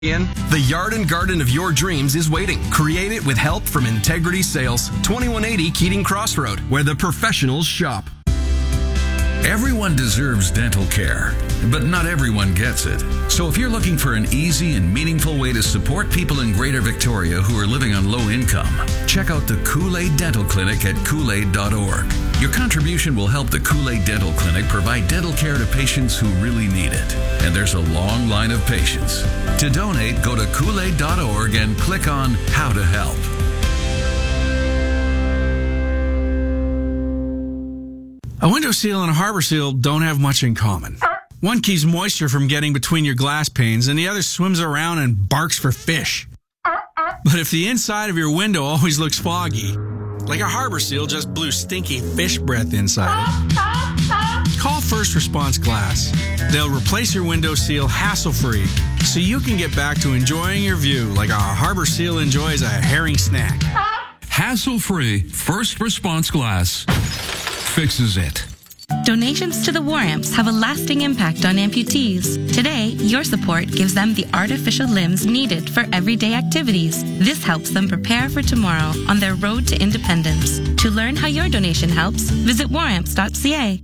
The yard and garden of your dreams is waiting. Create it with help from Integrity Sales, 2180 Keating Crossroad, where the professionals shop. Everyone deserves dental care, but not everyone gets it. So if you're looking for an easy and meaningful way to support people in Greater Victoria who are living on low income, check out the Kool-Aid Dental Clinic at kool-aid.org. Your contribution will help the Kool-Aid Dental Clinic provide dental care to patients who really need it. And there's a long line of patients. To donate, go to kool-aid.org and click on How to Help. A window seal and a harbor seal don't have much in common. One keeps moisture from getting between your glass panes, and the other swims around and barks for fish. But if the inside of your window always looks foggy, like a harbor seal just blew stinky fish breath inside it, call First Response Glass. They'll replace your window seal hassle-free, so you can get back to enjoying your view like a harbor seal enjoys a herring snack. Hassle-free First Response Glass fixes it. Donations to the War Amps have a lasting impact on amputees. Today, your support gives them the artificial limbs needed for everyday activities. This helps them prepare for tomorrow on their road to independence. To learn how your donation helps, visit waramps.ca.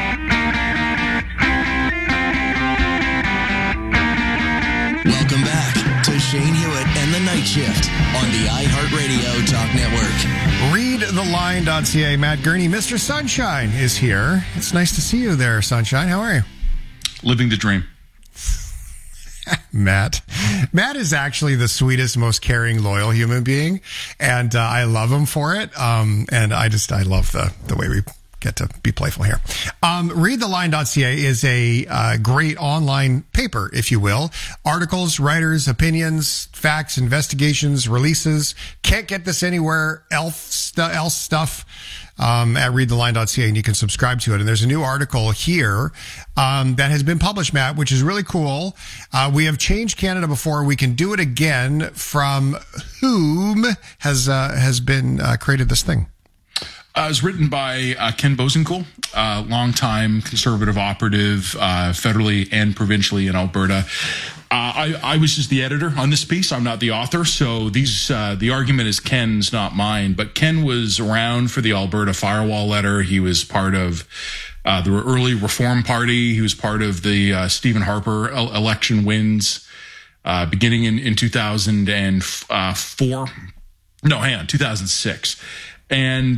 Welcome back to Shane Hewitt and the Night Shift on the iHeartRadio Talk Network. ReadTheLine.ca. Matt Gurney, Mr. Sunshine, is here. It's nice to see you there, Sunshine. How are you? Living the dream. Matt is actually the sweetest, most caring, loyal human being, and I love him for it. And I love the way we get to be playful here. ReadTheLine.ca is a great online paper, if you will. Articles, writers, opinions, facts, investigations, releases. Can't get this anywhere else stuff at ReadTheLine.ca, and you can subscribe to it. And there's a new article here that has been published, Matt, which is really cool. We have changed Canada before. We can do it again. From whom has been created this thing? It was written by Ken Bosenkool, longtime conservative operative, federally and provincially in Alberta. I was just the editor on this piece. I'm not the author, so the argument is Ken's, not mine. But Ken was around for the Alberta Firewall Letter. He was part of the early Reform Party. He was part of the Stephen Harper election wins beginning in 2004. No, hang on, 2006. And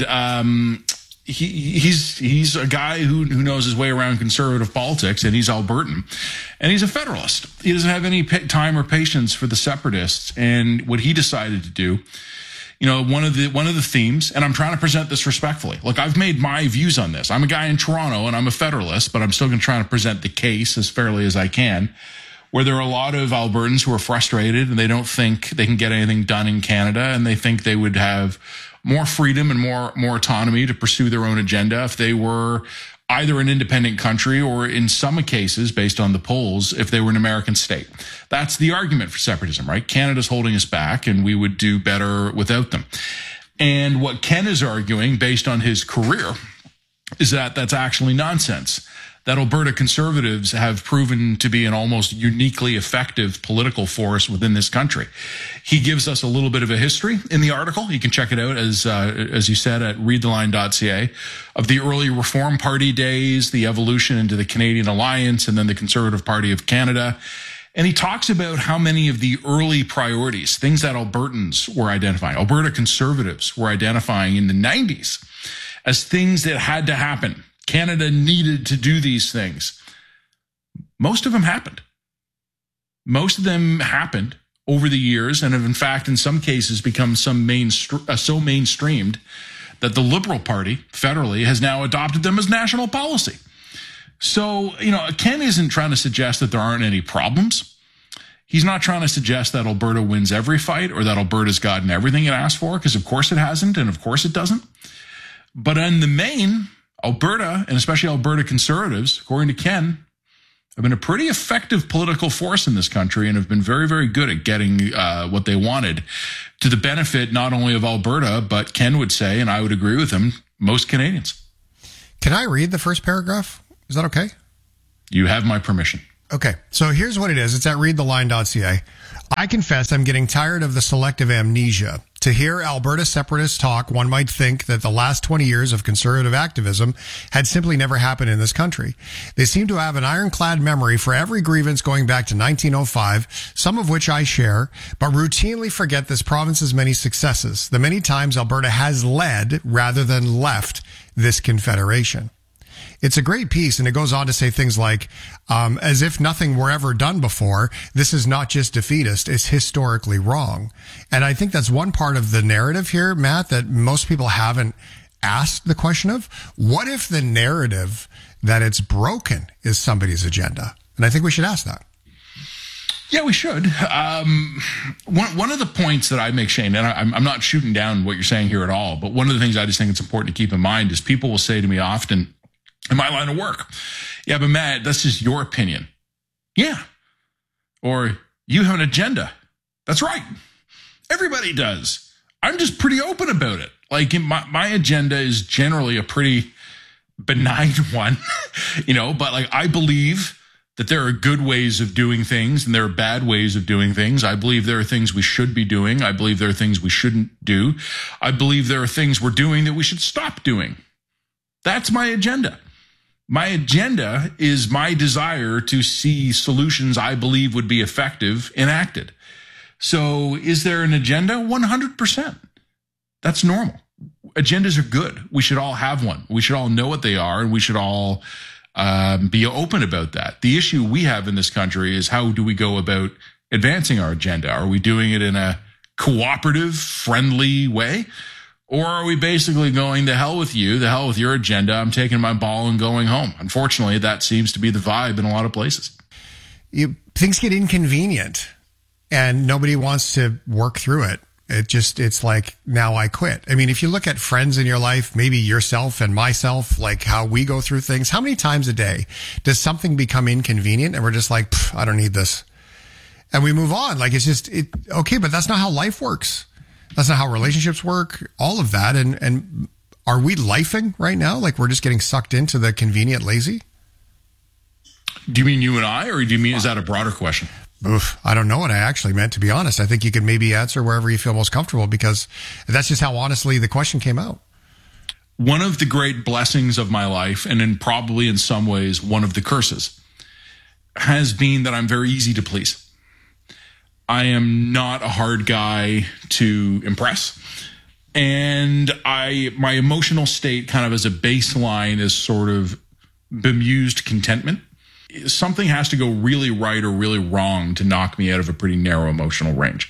he's a guy who knows his way around conservative politics, and he's Albertan, and he's a federalist. He doesn't have any time or patience for the separatists. And what he decided to do, one of the themes, and I'm trying to present this respectfully. Look, I've made my views on this. I'm a guy in Toronto, and I'm a federalist, but I'm still going to try to present the case as fairly as I can, where there are a lot of Albertans who are frustrated, and they don't think they can get anything done in Canada, and they think they would have more freedom and more autonomy to pursue their own agenda if they were either an independent country or, in some cases, based on the polls, if they were an American state. That's the argument for separatism, right? Canada's holding us back, and we would do better without them. And what Ken is arguing, based on his career, is that that's actually nonsense. That Alberta Conservatives have proven to be an almost uniquely effective political force within this country. He gives us a little bit of a history in the article. You can check it out, as you said, at readtheline.ca, of the early Reform Party days, the evolution into the Canadian Alliance, and then the Conservative Party of Canada. And he talks about how many of the early priorities, things that Albertans were identifying, Alberta Conservatives were identifying in the 90s as things that had to happen. Canada needed to do these things. Most of them happened. Most of them happened over the years and have, in fact, in some cases become so mainstreamed that the Liberal Party federally has now adopted them as national policy. So, Ken isn't trying to suggest that there aren't any problems. He's not trying to suggest that Alberta wins every fight or that Alberta's gotten everything it asked for, because of course it hasn't, and of course it doesn't. But in the main, Alberta, and especially Alberta Conservatives, according to Ken, have been a pretty effective political force in this country and have been very, very good at getting what they wanted, to the benefit not only of Alberta, but Ken would say, and I would agree with him, most Canadians. Can I read the first paragraph? Is that okay? You have my permission. Okay, so here's what it is. It's at readtheline.ca. I confess I'm getting tired of the selective amnesia. To hear Alberta separatists talk, one might think that the last 20 years of conservative activism had simply never happened in this country. They seem to have an ironclad memory for every grievance going back to 1905, some of which I share, but routinely forget this province's many successes, the many times Alberta has led rather than left this confederation. It's a great piece, and it goes on to say things like, as if nothing were ever done before, this is not just defeatist, it's historically wrong. And I think that's one part of the narrative here, Matt, that most people haven't asked the question of. What if the narrative that it's broken is somebody's agenda? And I think we should ask that. Yeah, we should. One of the points that I make, Shane, and I'm not shooting down what you're saying here at all, but one of the things I just think it's important to keep in mind is people will say to me often, in my line of work, yeah, but Matt, that's just your opinion. Yeah. Or you have an agenda. That's right. Everybody does. I'm just pretty open about it. Like my agenda is generally a pretty benign one, but like I believe that there are good ways of doing things and there are bad ways of doing things. I believe there are things we should be doing. I believe there are things we shouldn't do. I believe there are things we're doing that we should stop doing. That's my agenda. My agenda is my desire to see solutions I believe would be effective enacted. So is there an agenda? 100%. That's normal. Agendas are good. We should all have one. We should all know what they are, and we should all be open about that. The issue we have in this country is how do we go about advancing our agenda? Are we doing it in a cooperative, friendly way? Or are we basically going, the hell with you, the hell with your agenda, I'm taking my ball and going home? Unfortunately, that seems to be the vibe in a lot of places. Things get inconvenient and nobody wants to work through it. It's like, now I quit. I mean, if you look at friends in your life, maybe yourself and myself, like how we go through things, how many times a day does something become inconvenient and we're just like, I don't need this. And we move on. Like, it's just, okay, but that's not how life works. That's not how relationships work, all of that. And are we lifing right now? Like we're just getting sucked into the convenient lazy? Do you mean you and I, or do you mean, is that a broader question? Oof, I don't know what I actually meant, to be honest. I think you could maybe answer wherever you feel most comfortable, because that's just how honestly the question came out. One of the great blessings of my life, and probably in some ways one of the curses, has been that I'm very easy to please. I am not a hard guy to impress. And my emotional state kind of as a baseline is sort of bemused contentment. Something has to go really right or really wrong to knock me out of a pretty narrow emotional range.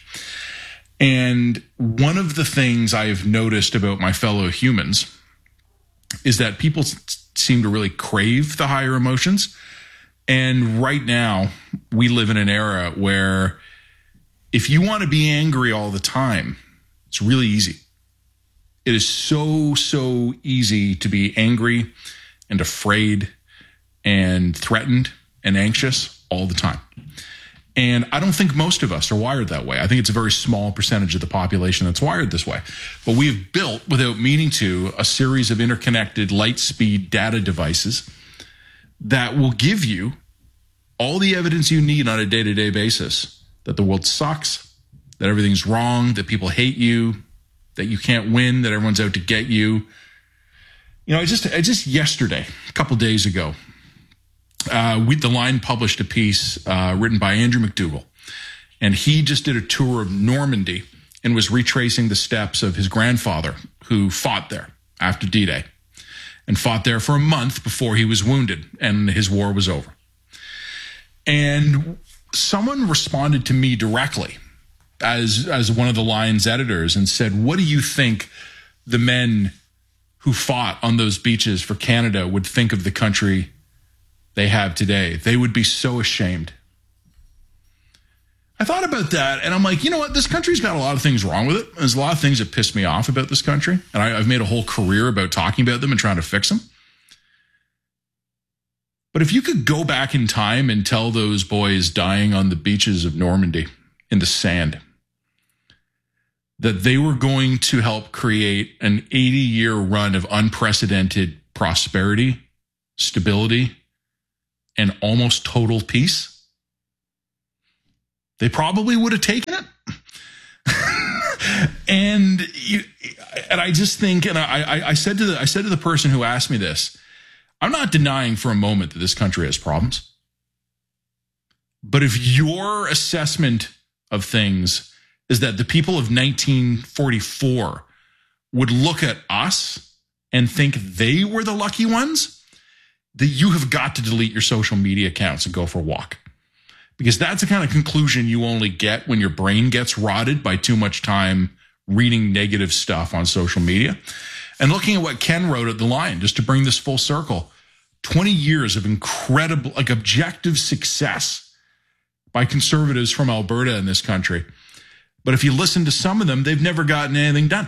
And one of the things I've noticed about my fellow humans is that people seem to really crave the higher emotions. And right now, we live in an era where if you want to be angry all the time, it's really easy. It is so easy to be angry and afraid and threatened and anxious all the time. And I don't think most of us are wired that way. I think it's a very small percentage of the population that's wired this way. But we've built, without meaning to, a series of interconnected light-speed data devices that will give you all the evidence you need on a day-to-day basis that the world sucks, that everything's wrong, that people hate you, that you can't win, that everyone's out to get you. I just yesterday, a couple days ago, The Line published a piece written by Andrew McDougall, and he just did a tour of Normandy and was retracing the steps of his grandfather, who fought there after D-Day and fought there for a month before he was wounded and his war was over. And someone responded to me directly as one of the Line's editors and said, what do you think the men who fought on those beaches for Canada would think of the country they have today? They would be so ashamed. I thought about that, and I'm like, you know what? This country's got a lot of things wrong with it. There's a lot of things that piss me off about this country, and I've made a whole career about talking about them and trying to fix them. But if you could go back in time and tell those boys dying on the beaches of Normandy in the sand that they were going to help create an 80-year run of unprecedented prosperity, stability, and almost total peace, They probably would have taken it. And I just think, and I said to the person who asked me this, I'm not denying for a moment that this country has problems. But if your assessment of things is that the people of 1944 would look at us and think they were the lucky ones, that you have got to delete your social media accounts and go for a walk. Because that's the kind of conclusion you only get when your brain gets rotted by too much time reading negative stuff on social media. And looking at what Ken wrote at The Line, just to bring this full circle, 20 years of incredible, like objective success by conservatives from Alberta in this country. But if you listen to some of them, they've never gotten anything done.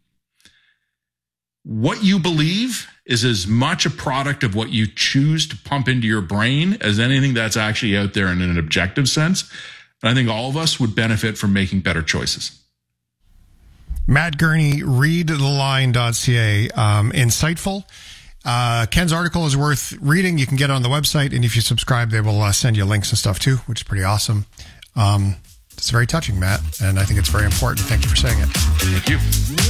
What you believe is as much a product of what you choose to pump into your brain as anything that's actually out there in an objective sense. And I think all of us would benefit from making better choices. Matt Gurney, readtheline.ca. Insightful. Ken's article is worth reading. You can get it on the website, and if you subscribe, they will send you links and stuff too, which is pretty awesome. It's very touching, Matt, and I think it's very important. Thank you for saying it. Thank you.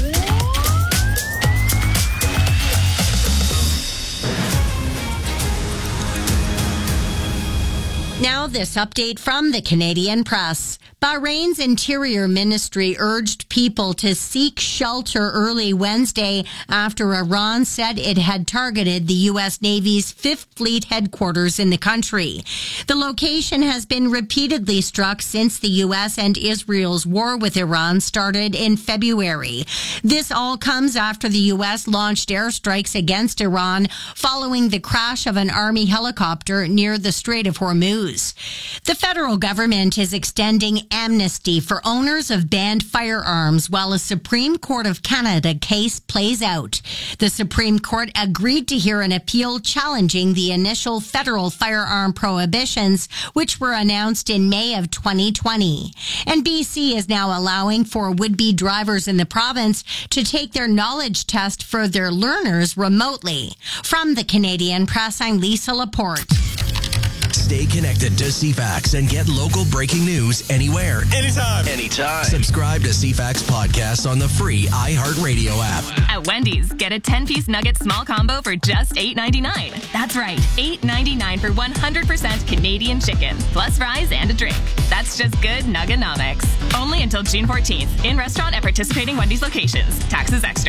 Now this update from the Canadian Press. Bahrain's Interior Ministry urged people to seek shelter early Wednesday after Iran said it had targeted the U.S. Navy's 5th Fleet headquarters in the country. The location has been repeatedly struck since the U.S. and Israel's war with Iran started in February. This all comes after the U.S. launched airstrikes against Iran following the crash of an Army helicopter near the Strait of Hormuz. The federal government is extending amnesty for owners of banned firearms while a Supreme Court of Canada case plays out. The Supreme Court agreed to hear an appeal challenging the initial federal firearm prohibitions, which were announced in May of 2020. And BC is now allowing for would-be drivers in the province to take their knowledge test for their learners remotely. From the Canadian Press, I'm Lisa Laporte. Stay connected to CFAX and get local breaking news anywhere, anytime. Subscribe to CFAX podcasts on the free iHeartRadio app. At Wendy's, get a 10-piece nugget small combo for just $8.99. That's right, $8.99 for 100% Canadian chicken, plus fries and a drink. That's just good Nuggenomics. Only until June 14th. In restaurant at participating Wendy's locations. Taxes extra.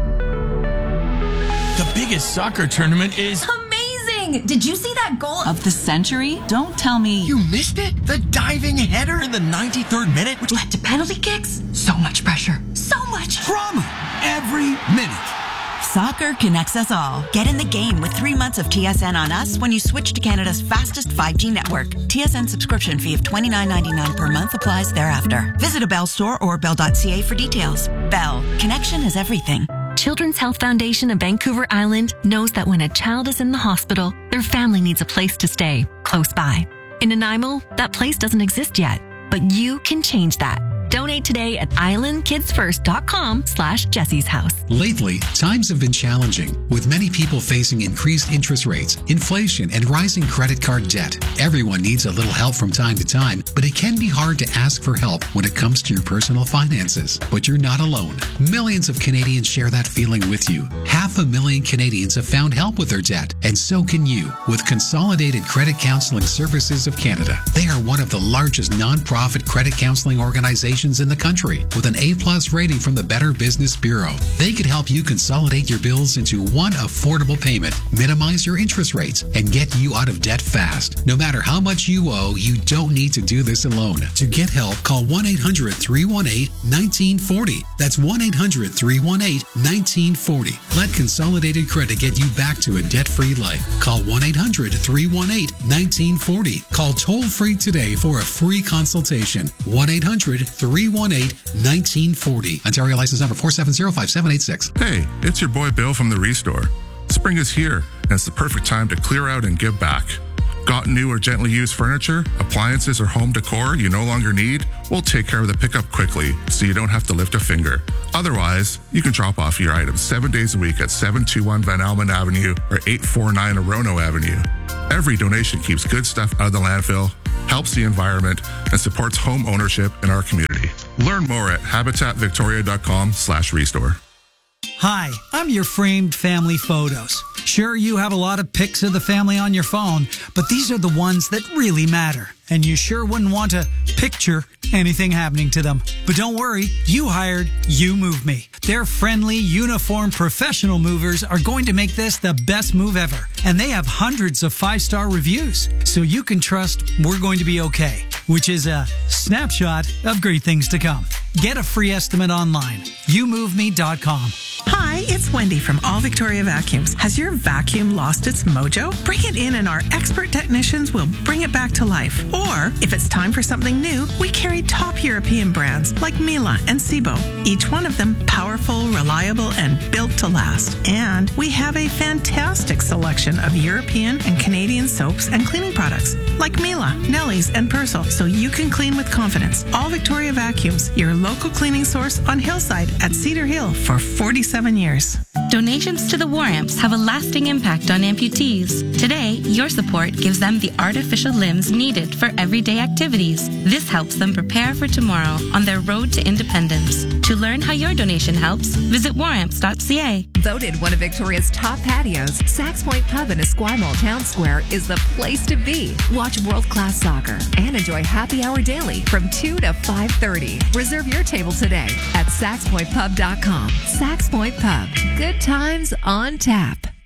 The biggest soccer tournament is amazing! Did you see that goal of the century? Don't tell me you missed it. The diving header in the 93rd minute, which led to penalty kicks. So much pressure. So much drama. Every minute. Soccer connects us all. Get in the game with 3 months of TSN on us when you switch to Canada's fastest 5G network. TSN subscription fee of $29.99 per month applies thereafter. Visit a Bell store or bell.ca for details. Bell. Connection is everything. Children's Health Foundation of Vancouver Island knows that when a child is in the hospital, their family needs a place to stay close by. In Nanaimo, that place doesn't exist yet, but you can change that. Donate today at islandkidsfirst.com/Jessie's House. Lately, times have been challenging, with many people facing increased interest rates, inflation, and rising credit card debt. Everyone needs a little help from time to time, but it can be hard to ask for help when it comes to your personal finances. But you're not alone. Millions of Canadians share that feeling with you. 500,000 Canadians have found help with their debt, and so can you with Consolidated Credit Counseling Services of Canada. They are one of the largest non-profit credit counseling organizations in the country with an A+ rating from the Better Business Bureau. They could help you consolidate your bills into one affordable payment, minimize your interest rates, and get you out of debt fast. No matter how much you owe, you don't need to do this alone. To get help, call 1-800-318-1940. That's 1-800-318-1940. Let Consolidated Credit get you back to a debt-free life. Call 1-800-318-1940. Call toll-free today for a free consultation. 1-800-318-1940. Ontario license number 4705786. Hey, it's your boy Bill from the Restore. Spring is here, and it's the perfect time to clear out and give back. Got new or gently used furniture, appliances, or home decor you no longer need? We'll take care of the pickup quickly so you don't have to lift a finger. Otherwise, you can drop off your items 7 days a week at 721 Van Almen Avenue or 849 Orono Avenue. Every donation keeps good stuff out of the landfill helps the environment, and supports home ownership in our community. Learn more at habitatvictoria.com/restore. Hi, I'm your framed family photos. Sure, you have a lot of pics of the family on your phone, but these are the ones that really matter. And you sure wouldn't want to picture anything happening to them. But don't worry, you hired You Move Me. Their friendly, uniformed, professional movers are going to make this the best move ever. And they have hundreds of 5-star reviews, so you can trust we're going to be okay, which is a snapshot of great things to come. Get a free estimate online. YouMoveMe.com. Hi, it's Wendy from All Victoria Vacuums. Has your vacuum lost its mojo? Bring it in and our expert technicians will bring it back to life. Or, if it's time for something new, we carry top European brands like Miele and Sebo. Each one of them powerful, reliable, and built to last. And we have a fantastic selection of European and Canadian soaps and cleaning products like Miele, Nelly's, and Persil, so you can clean with confidence. All Victoria Vacuums, your local cleaning source on Hillside at Cedar Hill for 47 years. Donations to the War Amps have a lasting impact on amputees. Today, your support gives them the artificial limbs needed for everyday activities. This helps them prepare for tomorrow on their road to independence. To learn how your donation helps, visit waramps.ca. Voted one of Victoria's top patios, Sax Point Pub in Esquimalt Town Square is the place to be. Watch world-class soccer and enjoy happy hour daily from 2 to 5:30. Reserve your table today at saxpointpub.com. Sax Point Pub. Good times on tap.